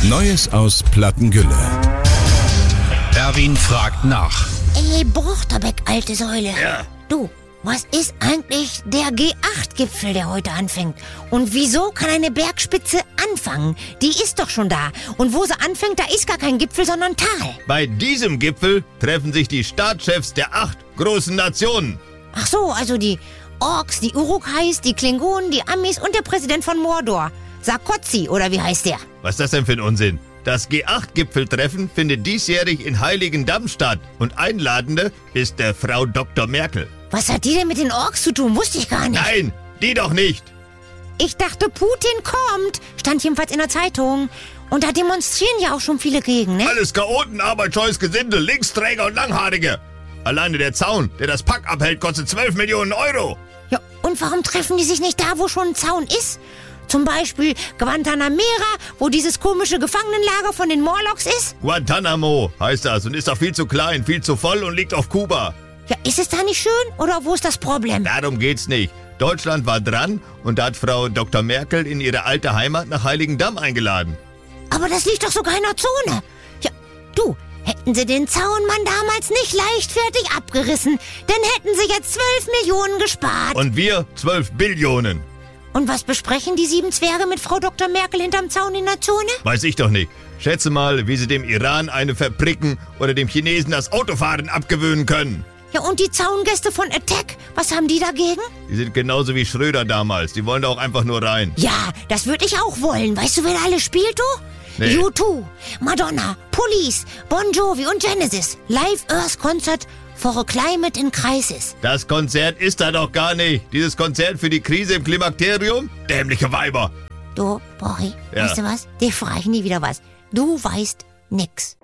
Neues aus Plattengülle. Erwin fragt nach. Ey, Brochterbeck, alte Säule. Ja. Du, was ist eigentlich der G8-Gipfel, der heute anfängt? Und wieso kann eine Bergspitze anfangen? Die ist doch schon da. Und wo sie anfängt, da ist gar kein Gipfel, sondern Tal. Bei diesem Gipfel treffen sich die Staatschefs der 8 großen Nationen. Ach so, also die Orks, die Uruk-hais, die Klingonen, die Amis und der Präsident von Mordor. Sarkozy, oder wie heißt der? Was ist das denn für ein Unsinn? Das G8-Gipfeltreffen findet diesjährig in Heiligendamm statt. Und Einladende ist der Frau Dr. Merkel. Was hat die denn mit den Orks zu tun? Wusste ich gar nicht. Nein, die doch nicht. Ich dachte, Putin kommt. Stand jedenfalls in der Zeitung. Und da demonstrieren ja auch schon viele gegen, ne? Alles Chaoten, arbeitsscheues Gesindel, Linksträger und Langhaarige. Alleine der Zaun, der das Pack abhält, kostet 12 Millionen Euro. Ja, und warum treffen die sich nicht da, wo schon ein Zaun ist? Zum Beispiel Guantanamera, wo dieses komische Gefangenenlager von den Morlocks ist? Guantanamo heißt das und ist auch viel zu klein, viel zu voll und liegt auf Kuba. Ja, ist es da nicht schön? Oder wo ist das Problem? Darum geht's nicht. Deutschland war dran und da hat Frau Dr. Merkel in ihre alte Heimat nach Heiligendamm eingeladen. Aber das liegt doch sogar in der Zone. Ja, du, hätten sie den Zaunmann damals nicht leichtfertig abgerissen, dann hätten sie jetzt 12 Millionen gespart. Und wir 12 Billionen. Und was besprechen die 7 Zwerge mit Frau Dr. Merkel hinterm Zaun in der Zone? Weiß ich doch nicht. Schätze mal, wie sie dem Iran eine verpricken oder dem Chinesen das Autofahren abgewöhnen können. Ja, und die Zaungäste von Attack, was haben die dagegen? Die sind genauso wie Schröder damals. Die wollen da auch einfach nur rein. Ja, das würde ich auch wollen. Weißt du, wer da alles spielt, du? Nee. U2, Madonna, Police, Bon Jovi und Genesis. Live Earth Concert for a Climate in Crisis. Das Konzert ist da doch gar nicht. Dieses Konzert für die Krise im Klimakterium? Dämliche Weiber. Du, Bori, Ja. weißt du was? Dir frage ich nie wieder was. Du weißt nix.